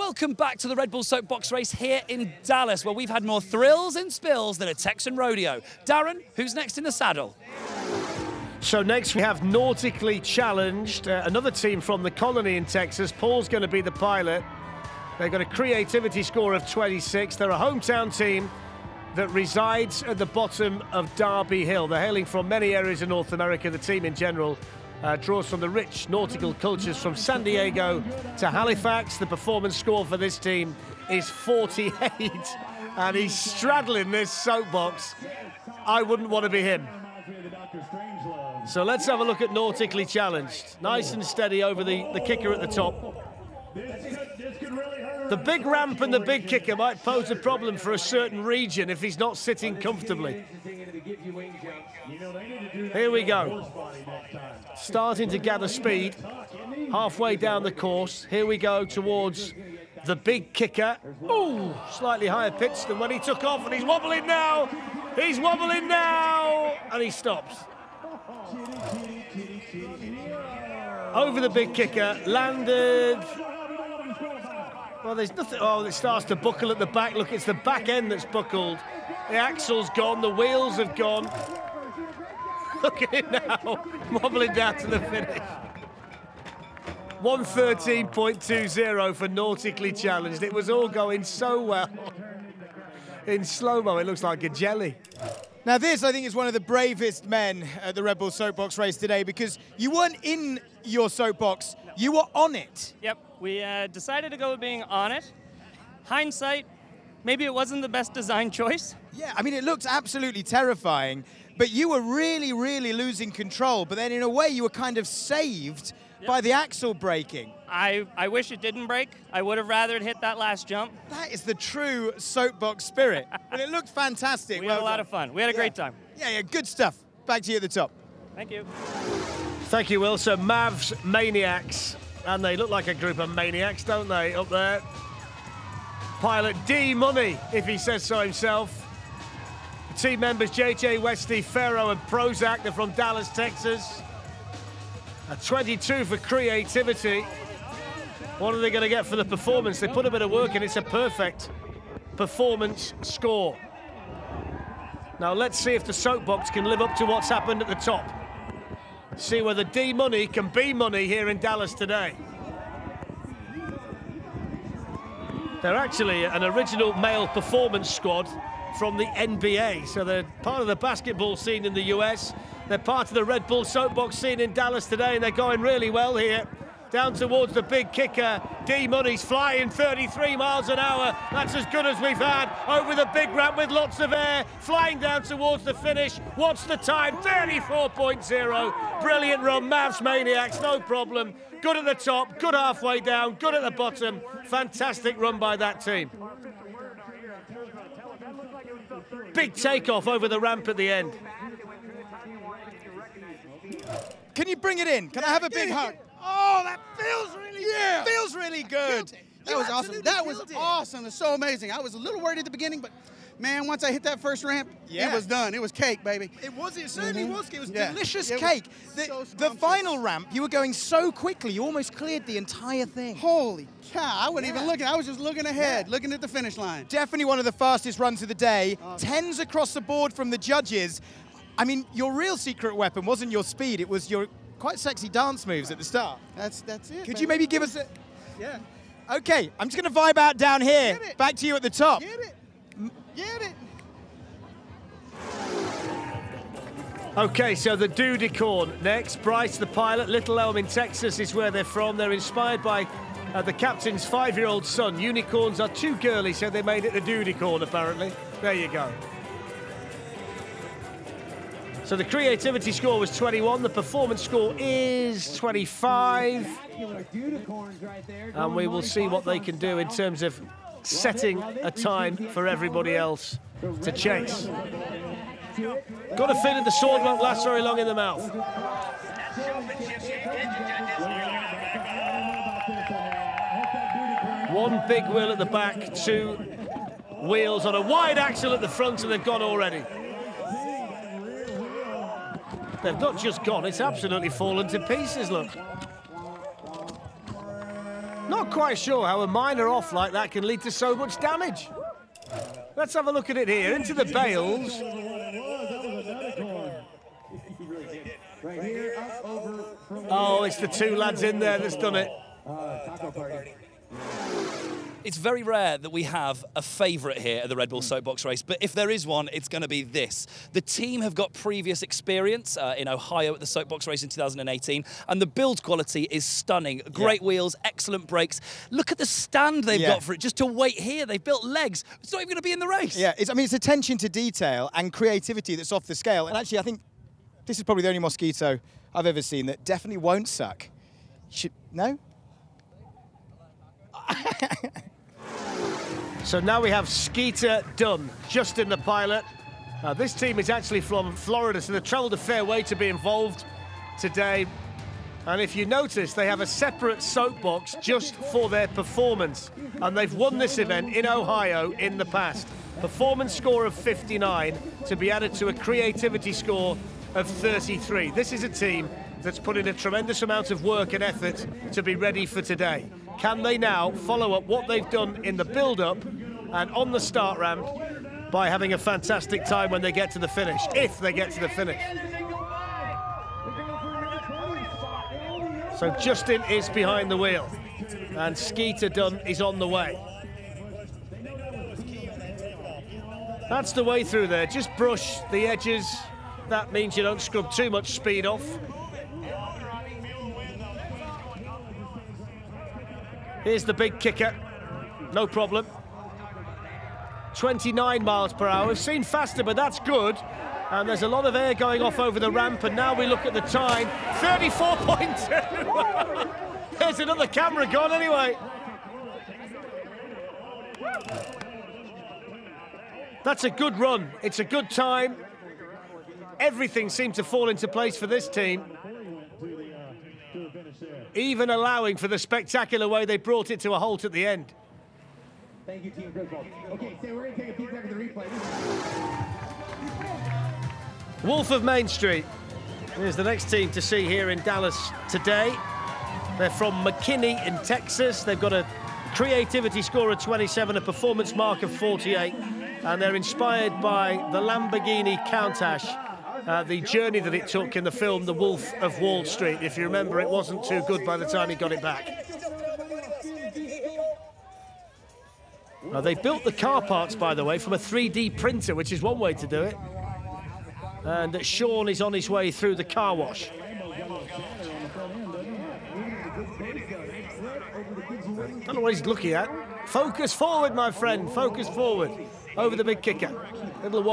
Welcome back to the Red Bull Soapbox race here in Dallas, where we've had more thrills and spills than a Texan rodeo. Darren, who's next in the saddle? So next we have Nautically Challenged, another team from the colony in Texas. Paul's going to be the pilot. They've got a creativity score of 26. They're a hometown team that resides at the bottom of Darby Hill. They're hailing from many areas of North America. The team in general draws from the rich nautical cultures from San Diego to Halifax. The performance score for this team is 48, and he's straddling this soapbox. I wouldn't want to be him. So let's have a look at Nautically Challenged. Nice and steady over the kicker at the top. The big ramp and the big kicker might pose a problem for a certain region if he's not sitting comfortably. Here we go. Starting to gather speed. Halfway down the course. Here we go towards the big kicker. Ooh, slightly higher pitch than when he took off, and he's wobbling now. He's wobbling now, and he stops. Over the big kicker, landed. Well, there's nothing. Oh, it starts to buckle at the back. Look, it's the back end that's buckled. The axle's gone, the wheels have gone. Look at it now, wobbling down to the finish. 1:13.20 for Nautically Challenged. It was all going so well. In slow-mo, it looks like a jelly. Now this, I think, is one of the bravest men at the Red Bull Soapbox race today, because you weren't in your soapbox, you were on it. Yep, we decided to go with being on it. Hindsight, maybe it wasn't the best design choice. Yeah, I mean, it looked absolutely terrifying, but you were really, really losing control. But then in a way, you were kind of saved by the axle braking. I wish it didn't break. I would have rather it hit that last jump. That is the true soapbox spirit. But it looked fantastic. We had a lot of fun. We had a great time. Yeah, good stuff. Back to you at the top. Thank you. Thank you, Will. So Mavs Maniacs, and they look like a group of maniacs, don't they, up there? Pilot D Money, if he says so himself. The team members JJ, Westy, Ferro, and Prozac. They're from Dallas, Texas. A 22 for creativity. What are they going to get for the performance? They put a bit of work in. It's a perfect performance score. Now let's see if the soapbox can live up to what's happened at the top. See whether D Money can be money here in Dallas today. They're actually an original male performance squad from the NBA, so they're part of the basketball scene in the US. They're part of the Red Bull Soapbox scene in Dallas today, and they're going really well here. Down towards the big kicker, D Money's flying 33 miles an hour. That's as good as we've had. Over the big ramp with lots of air, flying down towards the finish. What's the time? 34.0. Brilliant run, Mavs Maniacs, no problem. Good at the top, good halfway down, good at the bottom. Fantastic run by that team. Big takeoff over the ramp at the end. Can you bring it in? Can I have a big hug? Oh, that feels really good. That was awesome. That was awesome. It's so amazing. I was a little worried at the beginning, but man, once I hit that first ramp, it was done. It was cake, baby. It certainly was. It was delicious It cake. was The final ramp, you were going so quickly, you almost cleared the entire thing. Holy cow, I wasn't even looking. I was just looking ahead, looking at the finish line. Definitely one of the fastest runs of the day. 10s across the board from the judges. I mean, your real secret weapon wasn't your speed, it was your quite sexy dance moves at the start. That's it. Could you maybe give us a... Yeah. Okay, I'm just going to vibe out down here. Get it. Back to you at the top. Get it. Get it. Okay, so the Dudicorn next. Bryce, the pilot. Little Elm in Texas is where they're from. They're inspired by the captain's 5-year-old son. Unicorns are too girly, so they made it the Dudicorn, apparently. There you go. So the creativity score was 21. The performance score is 25. And we will see what they can do in terms of setting a time for everybody else to chase. Got a feeling the sword won't last very long in the mouth. One big wheel at the back, 2 wheels on a wide axle at the front, and they've gone already. They've not just gone, it's absolutely fallen to pieces, look. Not quite sure how a minor off like that can lead to so much damage. Let's have a look at it here. Into the bails. Oh, it's the two lads in there that's done it. It's very rare that we have a favourite here at the Red Bull Soapbox race, but if there is one, it's going to be this. The team have got previous experience in Ohio at the Soapbox race in 2018, and the build quality is stunning. Great wheels, excellent brakes. Look at the stand they've got for it, just to wait here. They've built legs. It's not even going to be in the race. Yeah, it's attention to detail and creativity that's off the scale. And actually, I think this is probably the only Mosquito I've ever seen that definitely won't suck. No? So now we have Skeeter Dunn just in the pilot. This team is actually from Florida, so they've travelled a fair way to be involved today. And if you notice, they have a separate soapbox just for their performance. And they've won this event in Ohio in the past. Performance score of 59 to be added to a creativity score of 33. This is a team that's put in a tremendous amount of work and effort to be ready for today. Can they now follow up what they've done in the build-up and on the start ramp by having a fantastic time when they get to the finish, if they get to the finish? So Justin is behind the wheel and Skeeter Dunn is on the way. That's the way through there. Just brush the edges. That means you don't scrub too much speed off. Here's the big kicker. No problem. 29 miles per hour. We've seen faster, but that's good. And there's a lot of air going off over the ramp, and now we look at the time. 34.2. There's another camera gone anyway. That's a good run. It's a good time. Everything seemed to fall into place for this team, even allowing for the spectacular way they brought it to a halt at the end. Thank you, Team Griswold. Okay, so we're going to take a peek back at the replay. Wolf of Main Street. Here's the next team to see here in Dallas today. They're from McKinney in Texas. They've got a creativity score of 27, a performance mark of 48, and they're inspired by the Lamborghini Countach, the journey that it took in the film The Wolf of Wall Street. If you remember, it wasn't too good by the time he got it back. They built the car parts, by the way, from a 3D printer, which is one way to do it. And Sean is on his way through the car wash. Don't know what he's looking at. Focus forward, my friend. Focus forward. Over the big kicker. Little